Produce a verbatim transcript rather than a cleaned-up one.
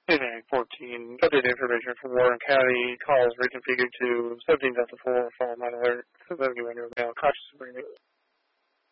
eight nine fourteen, updated information from Warren County, calls reconfigured to seventeen Delta four, follow my alert, seventy-one mail, cautious agreement.